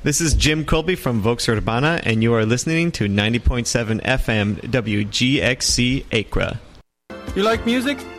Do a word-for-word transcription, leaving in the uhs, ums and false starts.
This is Jim Colby from Vox Urbana, and you are listening to ninety point seven F M W G X C Acra. You like music?